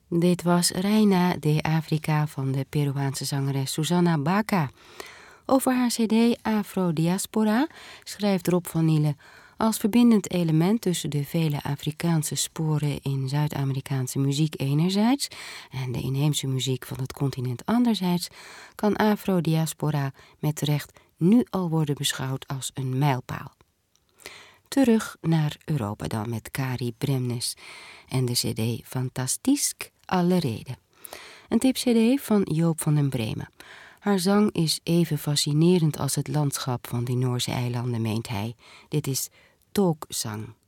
Dit was Reina de Africa van de Peruaanse zangeres Susana Baca. Over haar cd Afro-Diaspora schrijft Rob van Nielen: als verbindend element tussen de vele Afrikaanse sporen in Zuid-Amerikaanse muziek enerzijds en de inheemse muziek van het continent anderzijds, kan Afro-Diaspora met recht nu al worden beschouwd als een mijlpaal. Terug naar Europa dan met Kari Bremnes en de cd Fantastisch alle reden. Een tipcd van Joop van den Bremen. Haar zang is even fascinerend als het landschap van die Noorse eilanden, meent hij. Dit is Taakhzang.